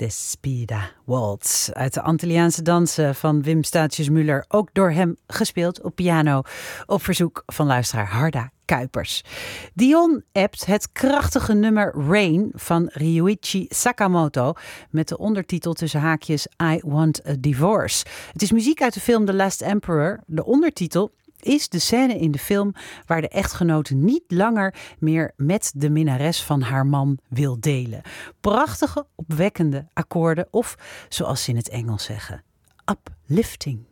Despida Waltz uit de Antilliaanse dansen van Wim Staatjes-Müller. Ook door hem gespeeld op piano op verzoek van luisteraar Harda Kuipers. Dion appt het krachtige nummer Rain van Ryuichi Sakamoto met de ondertitel tussen haakjes I Want a Divorce. Het is muziek uit de film The Last Emperor. De ondertitel is de scène in de film waar de echtgenoot niet langer meer met de minnares van haar man wil delen. Prachtige, opwekkende akkoorden of, zoals ze in het Engels zeggen, uplifting.